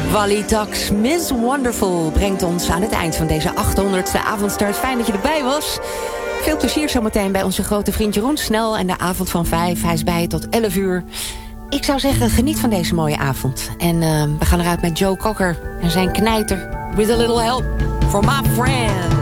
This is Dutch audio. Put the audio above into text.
Wally Tax, Miss Wonderful brengt ons aan het eind van deze 800ste avondstart. Fijn dat je erbij was. Veel plezier zometeen bij onze grote vriend Jeroen Snel en de avond van 5. Hij is bij je tot 11 uur. Ik zou zeggen, geniet van deze mooie avond. En we gaan eruit met Joe Cocker en zijn knijter. With a little help from my friend.